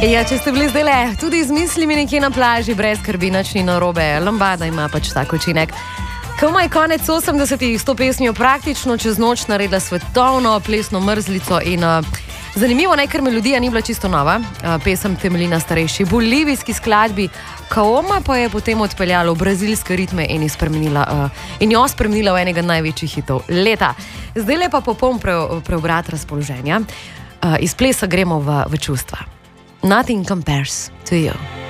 Ja, če ste bili zdaj le, tudi z mislimi nekje na plaži, brez skrbi, nič ni narobe. Lambada ima pač tak učinek. Koma je konec 80-ih s to pesmijo praktično čez noč naredila svetovno plesno mrzlico in zanimivo, ker melodija ni bila čisto nova. Pesem temelji na starejši bolivijski skladbi, Kaoma pa je potem odpeljala v brazilske ritme in jo spremenila v enega največjih hitov leta. Zdaj le pa popoln preobrat razpoloženja. Iz plesa gremo v čustva. Nothing compares to you.